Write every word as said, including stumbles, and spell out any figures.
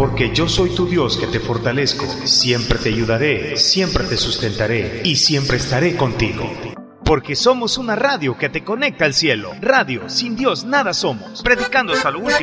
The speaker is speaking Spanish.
porque yo soy tu Dios que te fortalezco, siempre te ayudaré, siempre te sustentaré y siempre estaré contigo. Porque somos una radio que te conecta al cielo. Radio, sin Dios nada somos. Predicando hasta lo último.